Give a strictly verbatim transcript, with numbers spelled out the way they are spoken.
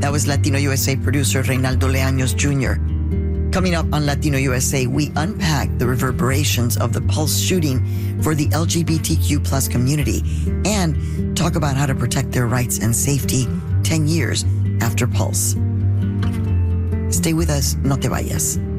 That was Latino U S A producer Reynaldo Leaños Junior Coming up on Latino U S A, we unpack the reverberations of the Pulse shooting for the L G B T Q plus community and talk about how to protect their rights and safety ten years after Pulse. Stay with us, no te vayas.